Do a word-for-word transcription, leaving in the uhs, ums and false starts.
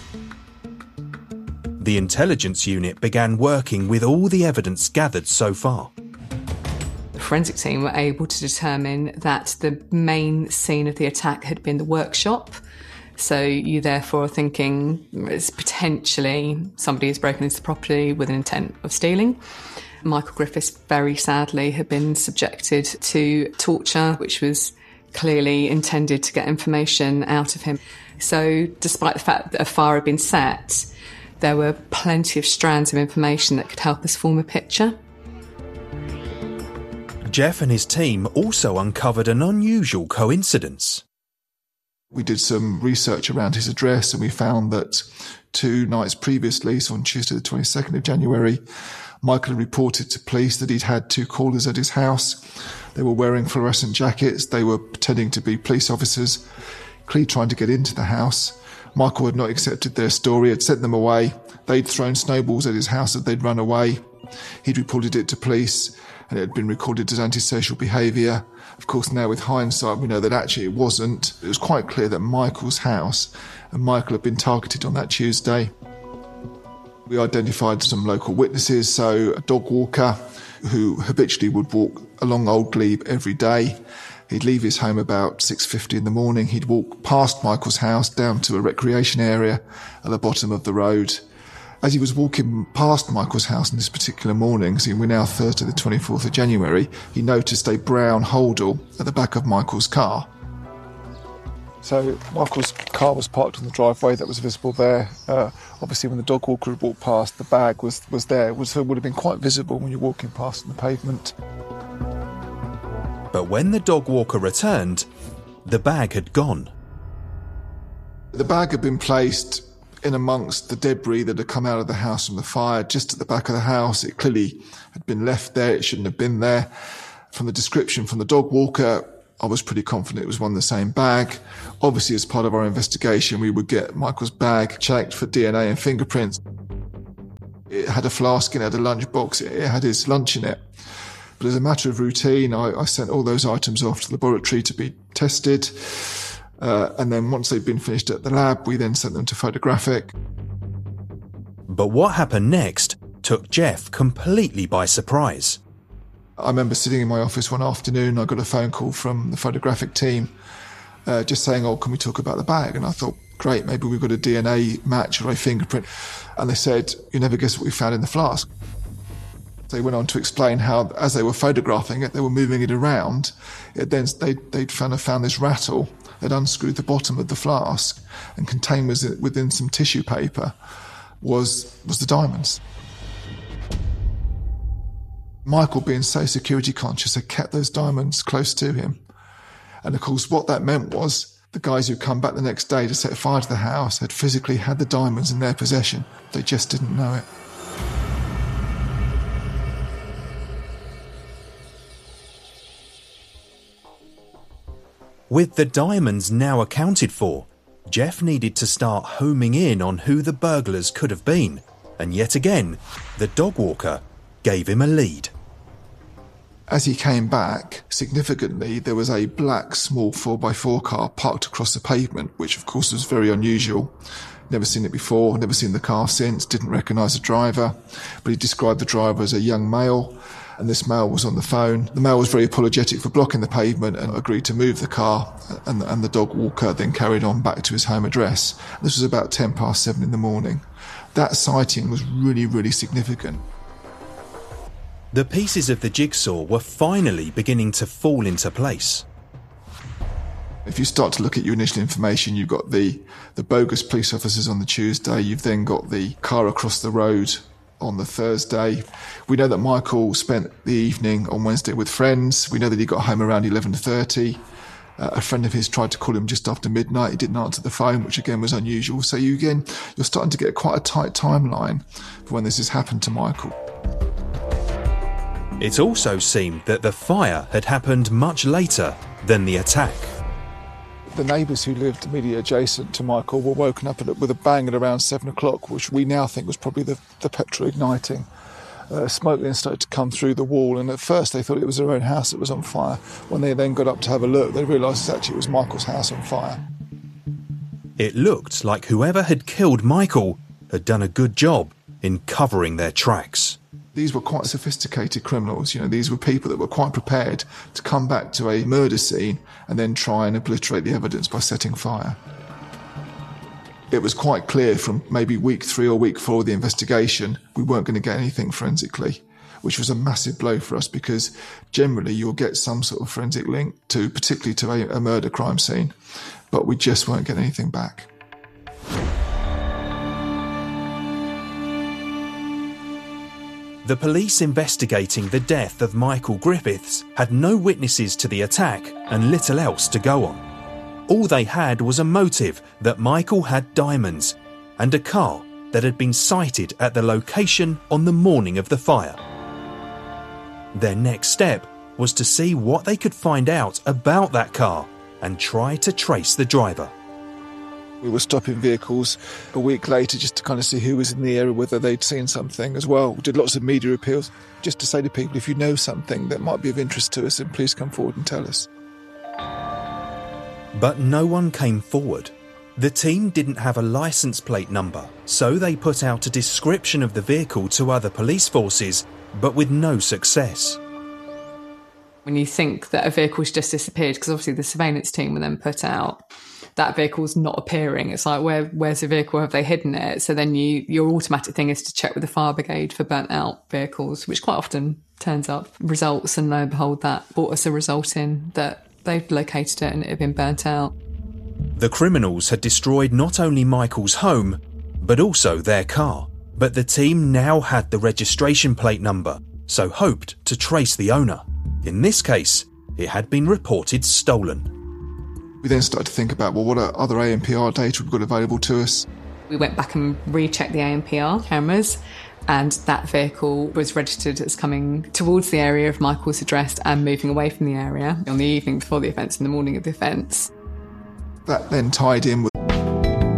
The intelligence unit began working with all the evidence gathered so far. The forensic team were able to determine that the main scene of the attack had been the workshop. So you therefore are thinking it's potentially somebody has broken into the property with an intent of stealing. Michael Griffiths, very sadly, had been subjected to torture, which was clearly intended to get information out of him. So despite the fact that a fire had been set, there were plenty of strands of information that could help us form a picture. Jeff and his team also uncovered an unusual coincidence. We did some research around his address and we found that two nights previously, so on Tuesday the twenty-second of January, Michael had reported to police that he'd had two callers at his house. They were wearing fluorescent jackets. They were pretending to be police officers, clearly trying to get into the house. Michael had not accepted their story, had sent them away. They'd thrown snowballs at his house that they'd run away. He'd reported it to police and it had been recorded as antisocial behaviour. Of course, now with hindsight, we know that actually it wasn't. It was quite clear that Michael's house and Michael had been targeted on that Tuesday. We identified some local witnesses, so a dog walker who habitually would walk along Old Glebe every day. He'd leave his home about six fifty in the morning. He'd walk past Michael's house down to a recreation area at the bottom of the road. As he was walking past Michael's house on this particular morning, so we're now Thursday the twenty-fourth of January, he noticed a brown holdall at the back of Michael's car. So Michael's car was parked on the driveway, that was visible there. Uh, obviously when the dog walker had walked past, the bag was, was there, so it would have been quite visible when you're walking past on the pavement. But when the dog walker returned, the bag had gone. The bag had been placed in amongst the debris that had come out of the house from the fire, just at the back of the house. It clearly had been left there, it shouldn't have been there. From the description from the dog walker, I was pretty confident it was one and the same bag. Obviously, as part of our investigation, we would get Michael's bag checked for D N A and fingerprints. It had a flask in it, it had a lunchbox, it had his lunch in it. But as a matter of routine, I, I sent all those items off to the laboratory to be tested. Uh, and then once they'd been finished at the lab, we then sent them to photographic. But what happened next took Jeff completely by surprise. I remember sitting in my office one afternoon, I got a phone call from the photographic team uh, just saying, oh, can we talk about the bag? And I thought, great, maybe we've got a D N A match or a fingerprint. And they said, you never guess what we found in the flask. They went on to explain how, as they were photographing it, they were moving it around. It then they, they'd found, found this rattle. They'd unscrewed the bottom of the flask and contained within some tissue paper was, was the diamonds. Michael, being so security conscious, had kept those diamonds close to him. And of course, what that meant was the guys who'd come back the next day to set fire to the house had physically had the diamonds in their possession. They just didn't know it. With the diamonds now accounted for, Jeff needed to start homing in on who the burglars could have been. And yet again, the dog walker gave him a lead. As he came back, significantly, there was a black small four by four car parked across the pavement, which of course was very unusual. Never seen it before, never seen the car since, didn't recognise the driver, but he described the driver as a young male, and this male was on the phone. The male was very apologetic for blocking the pavement and agreed to move the car, and, and the dog walker then carried on back to his home address. This was about ten past seven in the morning. That sighting was really, really significant. The pieces of the jigsaw were finally beginning to fall into place. If you start to look at your initial information, you've got the, the bogus police officers on the Tuesday, you've then got the car across the road on the Thursday. We know that Michael spent the evening on Wednesday with friends. We know that he got home around eleven thirty. Uh, a friend of his tried to call him just after midnight. He didn't answer the phone, which again was unusual. So you again, you're starting to get quite a tight timeline for when this has happened to Michael. It also seemed that the fire had happened much later than the attack. The neighbours who lived immediately adjacent to Michael were woken up with a bang at around seven o'clock, which we now think was probably the, the petrol igniting. Uh, smoke then started to come through the wall, and at first they thought it was their own house that was on fire. When they then got up to have a look, they realised actually it was Michael's house on fire. It looked like whoever had killed Michael had done a good job in covering their tracks. These were quite sophisticated criminals. You know, these were people that were quite prepared to come back to a murder scene and then try and obliterate the evidence by setting fire. It was quite clear from maybe week three or week four of the investigation, we weren't going to get anything forensically, which was a massive blow for us because generally you'll get some sort of forensic link to, particularly to a, a murder crime scene, but we just weren't getting anything back. The police investigating the death of Michael Griffiths had no witnesses to the attack and little else to go on. All they had was a motive that Michael had diamonds and a car that had been sighted at the location on the morning of the fire. Their next step was to see what they could find out about that car and try to trace the driver. We were stopping vehicles a week later just to kind of see who was in the area, whether they'd seen something as well. We did lots of media appeals just to say to people, if you know something that might be of interest to us, then please come forward and tell us. But no one came forward. The team didn't have a licence plate number, so they put out a description of the vehicle to other police forces, but with no success. When you think that a vehicle's just disappeared, because obviously the surveillance team were then put out, that vehicle's not appearing. It's like, where where's the vehicle? Have they hidden it? So then you your automatic thing is to check with the fire brigade for burnt out vehicles, which quite often turns up results, and lo and behold, that brought us a result in that they'd located it and it had been burnt out. The criminals had destroyed not only Michael's home, but also their car. But the team now had the registration plate number, so hoped to trace the owner. In this case, it had been reported stolen. We then started to think about, well, what other A N P R data we've got available to us? We went back and rechecked the A N P R cameras, and that vehicle was registered as coming towards the area of Michael's address and moving away from the area on the evening before the offence and the morning of the offence. That then tied in with